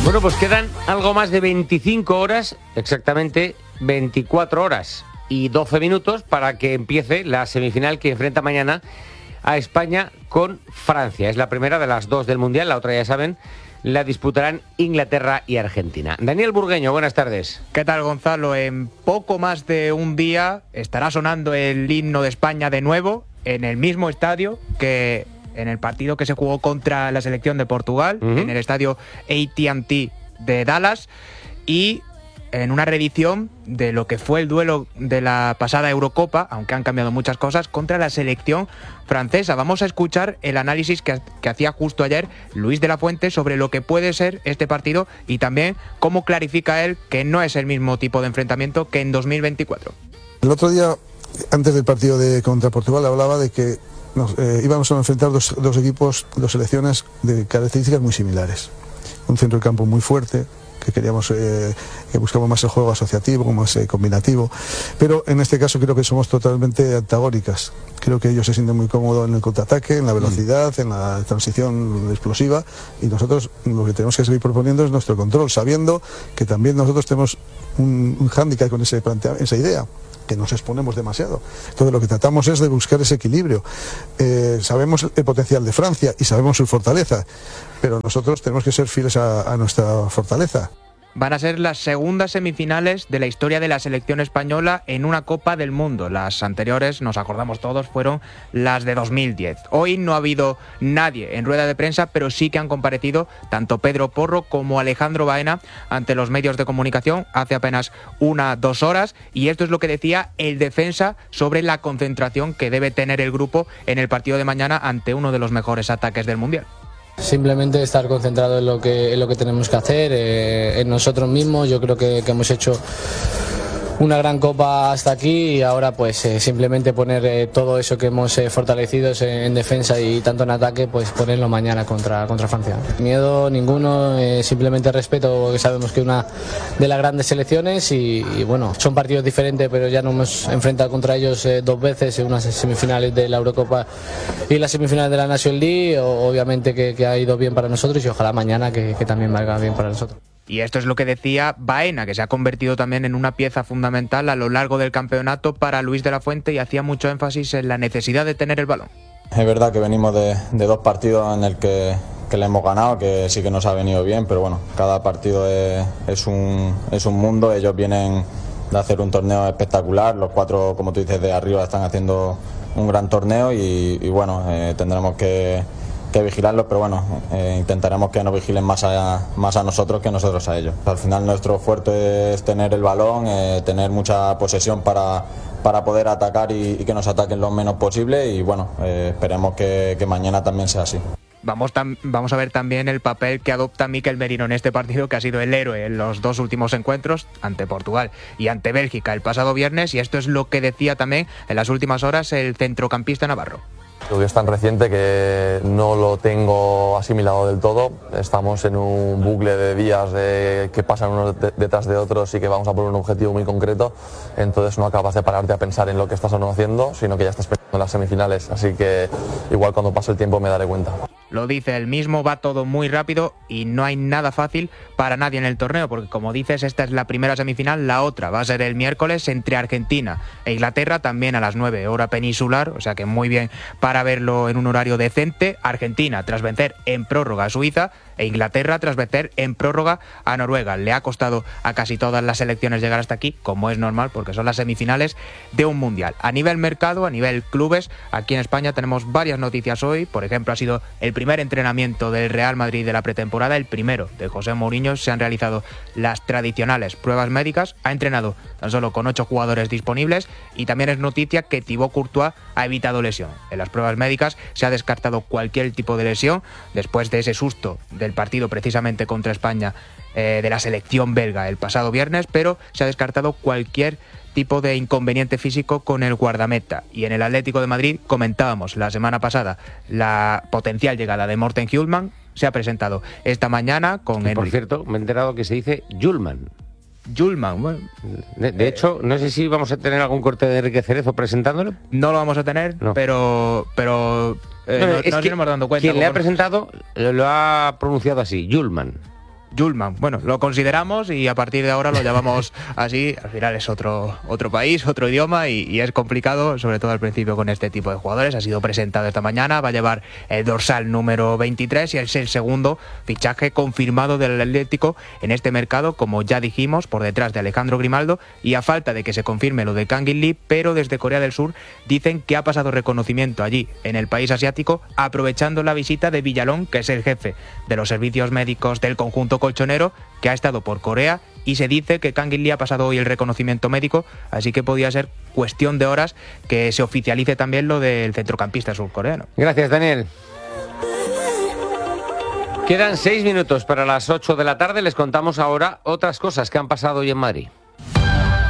Bueno, pues quedan algo más de 25 horas, exactamente 24 horas y 12 minutos para que empiece la semifinal que enfrenta mañana a España con Francia. Es la primera de las dos del Mundial, la otra ya saben, la disputarán Inglaterra y Argentina. Daniel Burgueño, buenas tardes. ¿Qué tal, Gonzalo? En poco más de un día estará sonando el himno de España de nuevo en el mismo estadio que en el partido que se jugó contra la selección de Portugal, en el estadio AT&T de Dallas, y en una reedición de lo que fue el duelo de la pasada Eurocopa, aunque han cambiado muchas cosas, contra la selección francesa. Vamos a escuchar el análisis que hacía justo ayer Luis de la Fuente sobre lo que puede ser este partido y también cómo clarifica él que no es el mismo tipo de enfrentamiento que en 2024. El otro día, antes del partido contra Portugal, hablaba de que íbamos a enfrentar dos equipos, dos selecciones de características muy similares. Un centro de campo muy fuerte, que queríamos, que buscamos más el juego asociativo, más combinativo, pero en este caso creo que somos totalmente antagónicas. Creo que ellos se sienten muy cómodos en el contraataque, en la velocidad, en la transición explosiva, y nosotros lo que tenemos que seguir proponiendo es nuestro control, sabiendo que también nosotros tenemos un hándicap con esa idea, que nos exponemos demasiado. Entonces lo que tratamos es de buscar ese equilibrio. Sabemos el potencial de Francia y sabemos su fortaleza, pero nosotros tenemos que ser fieles a nuestra fortaleza. Van a ser las segundas semifinales de la historia de la selección española en una Copa del Mundo. Las anteriores, nos acordamos todos, fueron las de 2010. Hoy no ha habido nadie en rueda de prensa, pero sí que han comparecido tanto Pedro Porro como Alejandro Baena ante los medios de comunicación hace apenas 1-2 horas, y esto es lo que decía el defensa sobre la concentración que debe tener el grupo en el partido de mañana ante uno de los mejores ataques del Mundial. Simplemente estar concentrado en lo que tenemos que hacer, en nosotros mismos. Yo creo que hemos hecho una gran copa hasta aquí, y ahora pues simplemente poner todo eso que hemos fortalecido en defensa y tanto en ataque, pues ponerlo mañana contra Francia. Miedo ninguno, simplemente respeto, porque sabemos que es una de las grandes selecciones y bueno, son partidos diferentes, pero ya nos hemos enfrentado contra ellos 2 veces en unas semifinales de la Eurocopa y las semifinales de la National League. Obviamente que ha ido bien para nosotros, y ojalá mañana que también valga bien para nosotros. Y esto es lo que decía Baena, que se ha convertido también en una pieza fundamental a lo largo del campeonato para Luis de la Fuente, y hacía mucho énfasis en la necesidad de tener el balón. Es verdad que venimos de 2 partidos en el que le hemos ganado, que sí que nos ha venido bien, pero bueno, cada partido es un mundo. Ellos vienen de hacer un torneo espectacular, los 4, como tú dices, de arriba están haciendo un gran torneo y bueno, tendremos que vigilarlos, pero bueno, intentaremos que nos vigilen más a nosotros que nosotros a ellos. Al final nuestro fuerte es tener el balón, tener mucha posesión para poder atacar y que nos ataquen lo menos posible, y bueno, esperemos que mañana también sea así. Vamos a ver también el papel que adopta Mikel Merino en este partido, que ha sido el héroe en los 2 últimos encuentros, ante Portugal y ante Bélgica el pasado viernes, y esto es lo que decía también en las últimas horas el centrocampista navarro. Creo que es tan reciente que no lo tengo asimilado del todo. Estamos en un bucle de días que pasan unos detrás de otros y que vamos a por un objetivo muy concreto. Entonces no acabas de pararte a pensar en lo que estás haciendo, sino que ya estás pensando en las semifinales. Así que igual cuando pase el tiempo me daré cuenta. Lo dice él mismo, va todo muy rápido y no hay nada fácil para nadie en el torneo, porque como dices, esta es la primera semifinal, la otra va a ser el miércoles entre Argentina e Inglaterra, también a las 9 hora peninsular, o sea que muy bien para verlo en un horario decente. Argentina tras vencer en prórroga a Suiza, e Inglaterra tras vencer en prórroga a Noruega. Le ha costado a casi todas las selecciones llegar hasta aquí, como es normal, porque son las semifinales de un mundial. A nivel mercado, a nivel clubes, aquí en España tenemos varias noticias hoy. Por ejemplo, ha sido el primer entrenamiento del Real Madrid de la pretemporada, el primero de José Mourinho. Se han realizado las tradicionales pruebas médicas, ha entrenado tan solo con 8 jugadores disponibles, y también es noticia que Thibaut Courtois ha evitado lesión. En las pruebas médicas se ha descartado cualquier tipo de lesión después de ese susto del partido precisamente contra España de la selección belga el pasado viernes, pero se ha descartado cualquier tipo de inconveniente físico con el guardameta. Y en el Atlético de Madrid comentábamos la semana pasada la potencial llegada de Morten Hjulmand. Se ha presentado esta mañana con Por cierto, me he enterado que se dice Hjulmand. Bueno. De hecho, no sé si vamos a tener algún corte de Enrique Cerezo presentándolo. No lo vamos a tener, no. pero es nos que iremos dando cuenta. Quien le ha presentado lo ha pronunciado así, Hjulmand. Julman. Bueno, lo consideramos y a partir de ahora lo llamamos así. Al final es otro país, otro idioma y es complicado, sobre todo al principio con este tipo de jugadores. Ha sido presentado esta mañana, va a llevar el dorsal número 23 y es el segundo fichaje confirmado del Atlético en este mercado, como ya dijimos, por detrás de Alejandro Grimaldo, y a falta de que se confirme lo de Kangin Lee, pero desde Corea del Sur dicen que ha pasado reconocimiento allí en el país asiático, aprovechando la visita de Villalón, que es el jefe de los servicios médicos del conjunto colchonero, que ha estado por Corea, y se dice que Kangin Lee ha pasado hoy el reconocimiento médico, así que podía ser cuestión de horas que se oficialice también lo del centrocampista surcoreano. Gracias, Daniel. Quedan 6 minutos para las 8 de la tarde. Les contamos ahora otras cosas que han pasado hoy en Madrid.